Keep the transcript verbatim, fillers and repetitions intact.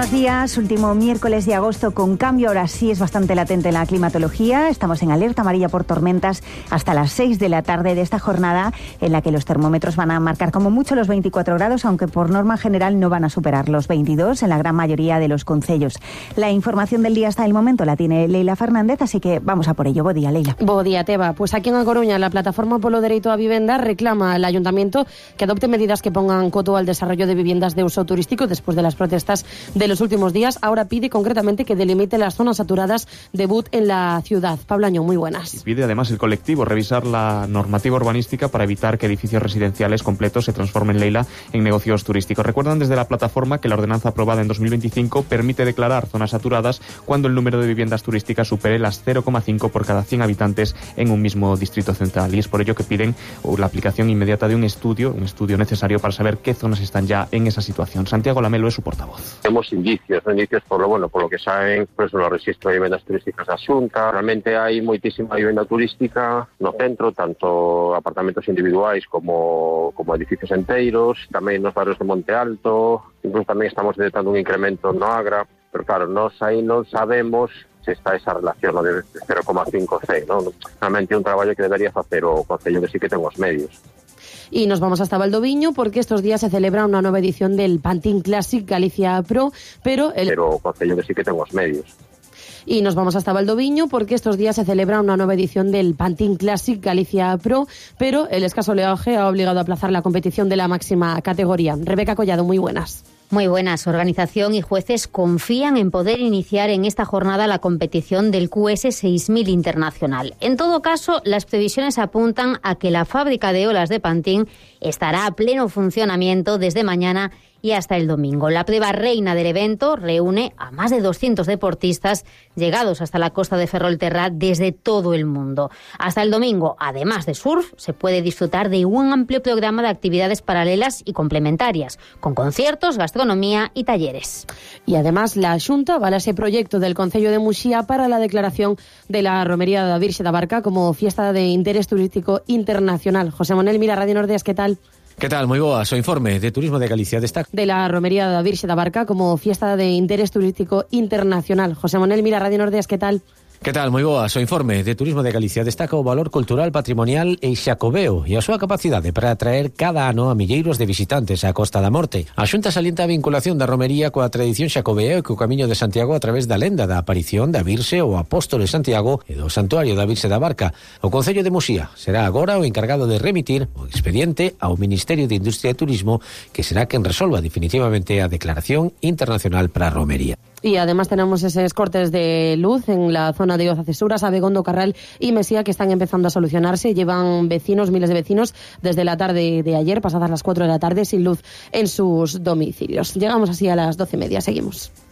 buenos días. Último miércoles de agosto con cambio. Ahora sí es bastante latente la climatología. Estamos en alerta amarilla por tormentas hasta las seis de la tarde de esta jornada en la que los termómetros van a marcar como mucho los veinticuatro grados, aunque por norma general no van a superar los veintidós en la gran mayoría de los concellos. La información del día hasta el momento la tiene Leila Fernández, así que vamos a por ello. Bo día, Leila. Bo día, Teba. Pues aquí en A Coruña la plataforma polo dereito á vivenda reclama al ayuntamiento que adopte medidas que pongan coto al desarrollo de viviendas de uso turístico después de las protestas de los últimos días. Ahora pide concretamente que delimite las zonas saturadas de B U T en la ciudad. Pablo Añón, muy buenas. Y pide además el colectivo revisar la normativa urbanística para evitar que edificios residenciales completos se transformen, Leila, en negocios turísticos. Recuerdan desde la plataforma que la ordenanza aprobada en dos mil veinticinco permite declarar zonas saturadas cuando el número de viviendas turísticas supere las cero coma cinco por cada cien habitantes en un mismo distrito central. Y es por ello que piden la aplicación inmediata de un estudio, un estudio necesario para saber qué zonas están ya en esa situación. Santiago Lamelo es su portavoz. Tenemos indicios, ¿no? indicios por lo bueno, por lo que saben, pues los registros de viviendas turísticas da Xunta. Realmente hai moitísima vivenda turística no centro, tanto apartamentos individuais como como edificios enteiros, tamén nos barrios de Monte Alto, incluso tamén estamos detectando un incremento no Agra, pero claro, nós aí non sabemos se está esa relación, no, de cero coma cinco C, ¿no? Realmente é un traballo que debería facer o Concello que sí que ten os medios. Y nos vamos hasta Valdoviño porque estos días se celebra una nueva edición del Pantin Classic Galicia Pro, pero el... Pero o Concello que sí que ten os medios. Y nos vamos hasta Valdoviño porque estos días se celebra una nueva edición del Pantin Classic Galicia Pro, pero el escaso oleaje ha obligado a aplazar la competición de la máxima categoría. Rebeca Collado, muy buenas. Muy buenas. Organización y jueces confían en poder iniciar en esta jornada la competición del Q S seis mil Internacional. En todo caso, las previsiones apuntan a que la fábrica de olas de Pantin estará a pleno funcionamiento desde mañana y hasta el domingo. La prueba reina del evento reúne a más de doscientos deportistas llegados hasta la costa de Ferrolterra desde todo el mundo. Hasta el domingo, además de surf, se puede disfrutar de un amplio programa de actividades paralelas y complementarias, con conciertos, gastronomía y talleres. Y además, la Xunta avala ese proyecto del Concello de Muxía para la declaración de la Romería da Virxe da Barca como fiesta de interés turístico internacional. José Manuel Mira, Radio Nordeas, ¿qué tal? ¿Qué tal? Moi boa. O informe de Turismo de Galicia destaca de la Romería da Virxe da Barca como fiesta de interés turístico internacional. José Manuel Mira, Radio Nordeas, ¿qué tal? ¿Qué tal? Moi boa. O informe de Turismo de Galicia destaca o valor cultural, patrimonial e xacobeo e a súa capacidade para atraer cada ano a milleiros de visitantes á Costa da Morte. A Xunta salienta a vinculación da romería coa tradición xacobeo e co Camiño de Santiago a través da lenda da aparición da Virxe ou Apóstolo de Santiago e do Santuario da Virxe da Barca. O Concello de Muxía será agora o encargado de remitir o expediente ao Ministerio de Industria e Turismo, que será quen resolva definitivamente a declaración internacional para a romería. Y además tenemos esos cortes de luz en la zona de Oza-Cesuras, Abegondo, Carral y Mesía que están empezando a solucionarse. Llevan vecinos, miles de vecinos, desde la tarde de ayer, pasadas las cuatro de la tarde, sin luz en sus domicilios. Llegamos así a las doce y media. Seguimos.